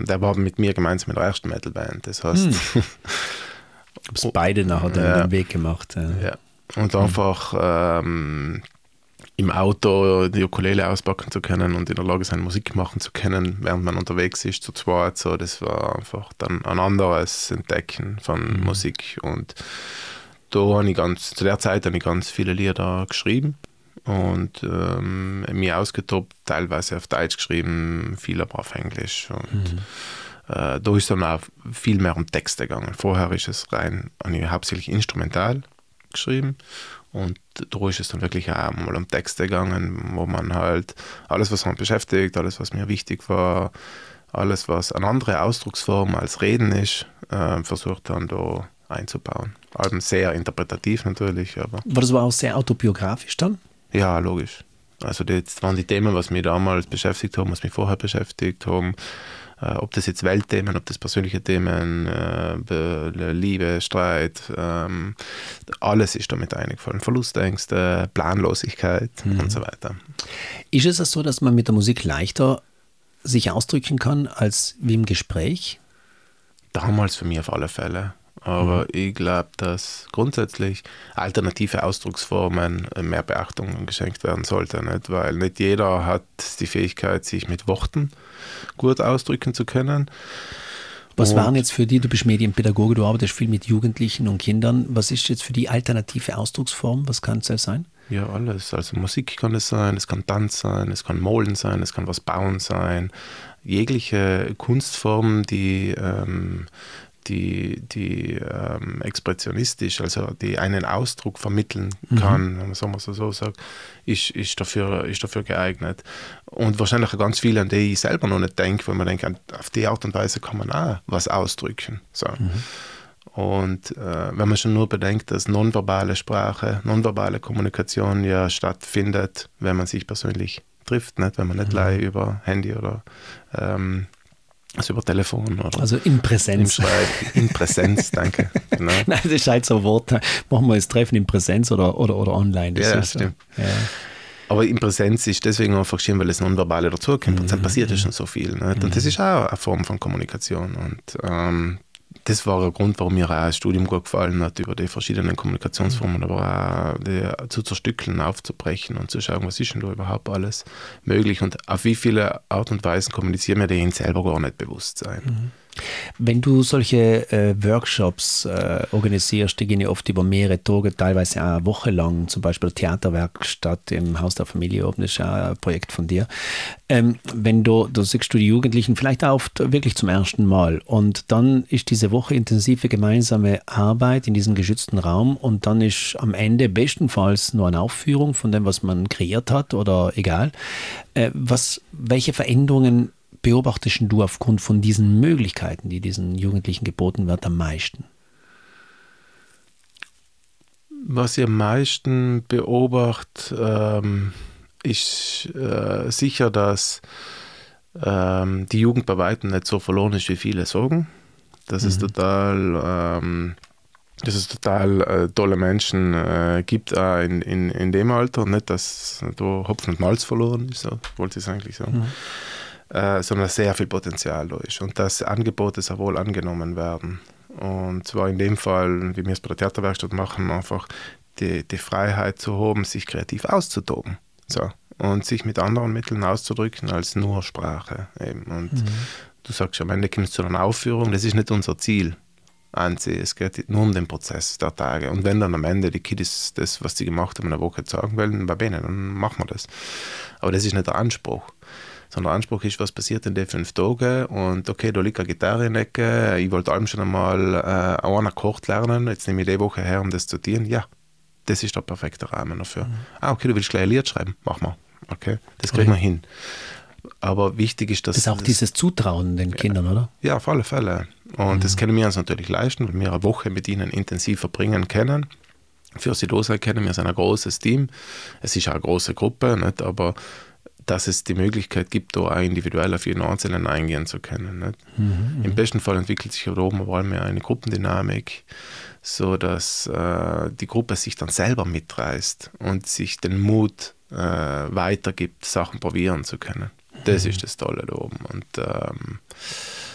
der war mit mir gemeinsam in der ersten Metalband. Das heißt... Du hast beide nachher den Weg gemacht. Ja. Und einfach im Auto die Ukulele auspacken zu können und in der Lage sein, Musik machen zu können, während man unterwegs ist, zu zweit. So, das war einfach dann ein anderes Entdecken von Musik. Und da habe ich zu der Zeit habe ich ganz viele Lieder geschrieben und mir ausgetobt, teilweise auf Deutsch geschrieben, viel aber auf Englisch. Und da ist dann auch viel mehr um Texte gegangen. Vorher ist es habe ich hauptsächlich instrumental geschrieben. Und da ist es dann wirklich auch mal um Texte gegangen, wo man halt alles, was man beschäftigt, alles, was mir wichtig war, alles, was eine andere Ausdrucksform als Reden ist, versucht dann da einzubauen. Alben sehr interpretativ natürlich. Aber war das aber auch sehr autobiografisch dann? Ja, logisch. Also das waren die Themen, was mich damals beschäftigt haben, was mich vorher beschäftigt haben. Ob das jetzt Weltthemen, ob das persönliche Themen, Liebe, Streit, alles ist damit eingefallen. Verlustängste, Planlosigkeit und so weiter. Ist es so, dass man mit der Musik leichter sich ausdrücken kann als wie im Gespräch? Damals für mich auf alle Fälle. Aber ich glaube, dass grundsätzlich alternative Ausdrucksformen mehr Beachtung geschenkt werden sollten. Nicht? Weil nicht jeder hat die Fähigkeit, sich mit Worten gut ausdrücken zu können. Was waren jetzt für die, du bist Medienpädagoge, du arbeitest viel mit Jugendlichen und Kindern, was ist jetzt für die alternative Ausdrucksform? Was kann es sein? Ja, alles. Also Musik kann es sein, es kann Tanz sein, es kann Malen sein, es kann was bauen sein. Jegliche Kunstform, die expressionistisch, also die einen Ausdruck vermitteln kann, wenn man so sagt, ist dafür geeignet. Und wahrscheinlich auch ganz viele, an die ich selber noch nicht denke, weil man denkt, auf die Art und Weise kann man auch was ausdrücken. So. Und wenn man schon nur bedenkt, dass nonverbale Sprache, nonverbale Kommunikation ja stattfindet, wenn man sich persönlich trifft, nicht? Wenn man nicht gleich über Handy oder also über Telefon oder also in Präsenz. In Präsenz, danke. Genau. Nein, das ist halt so ein Wort. Machen wir das Treffen in Präsenz oder online. Das stimmt. So. Ja. Aber in Präsenz ist deswegen einfach schön, weil es Nonverbale dazukommt. Und dann passiert ja schon so viel. Nicht? Und das ist auch eine Form von Kommunikation. Und das war ein Grund, warum mir auch das Studium gut gefallen hat, über die verschiedenen Kommunikationsformen, aber auch die zu zerstückeln, aufzubrechen und zu schauen, was ist denn da überhaupt alles möglich und auf wie viele Art und Weisen kommunizieren wir, die ihnen selber gar nicht bewusst sein. Wenn du solche Workshops organisierst, die gehen ja oft über mehrere Tage, teilweise auch eine Woche lang, zum Beispiel Theaterwerkstatt im Haus der Familie oben, das ist ja ein Projekt von dir. Wenn du siehst du die Jugendlichen vielleicht auch oft wirklich zum ersten Mal und dann ist diese Woche intensive gemeinsame Arbeit in diesem geschützten Raum und dann ist am Ende bestenfalls nur eine Aufführung von dem, was man kreiert hat oder egal. Welche Veränderungen beobachtest du aufgrund von diesen Möglichkeiten, die diesen Jugendlichen geboten wird, am meisten? Was ich am meisten beobachte, ist sicher, dass die Jugend bei weitem nicht so verloren ist, wie viele sagen. Dass es total tolle Menschen gibt auch in dem Alter. Nicht, dass da Hopfen und Malz verloren ist, so wollte ich es eigentlich sagen. Sondern sehr viel Potenzial da ist und dass Angebote sehr wohl angenommen werden. Und zwar in dem Fall, wie wir es bei der Theaterwerkstatt machen, einfach die Freiheit zu haben, sich kreativ auszutoben. So. Und sich mit anderen Mitteln auszudrücken als nur Sprache. Eben. Und du sagst, am Ende kommt es zu einer Aufführung, das ist nicht unser Ziel. Es geht nur um den Prozess der Tage. Und wenn dann am Ende die Kiddies das, was sie gemacht haben, in einer Woche sagen wollen, bei denen, dann machen wir das. Aber das ist nicht der Anspruch. Sondern der Anspruch ist, was passiert in den 5 Tagen und okay, da liegt eine Gitarre in der Ecke, ich wollte allem schon einmal einen Akkord lernen, jetzt nehme ich die Woche her, um das zu tun. Ja, das ist der perfekte Rahmen dafür. Okay, du willst gleich ein Lied schreiben? Mach mal. Okay, das kriegen wir hin. Aber wichtig ist, dass... Das ist auch dieses Zutrauen den Kindern, oder? Ja, auf alle Fälle. Und das können wir uns natürlich leisten, weil wir eine Woche mit ihnen intensiv verbringen können. Für sie da sein können, wir sind ein großes Team. Es ist auch eine große Gruppe, nicht? Aber dass es die Möglichkeit gibt, da auch individuell auf jeden Einzelnen eingehen zu können. Nicht? Im besten Fall entwickelt sich da oben vor allem eine Gruppendynamik, so dass die Gruppe sich dann selber mitreißt und sich den Mut weitergibt, Sachen probieren zu können. Das ist das Tolle da oben. Und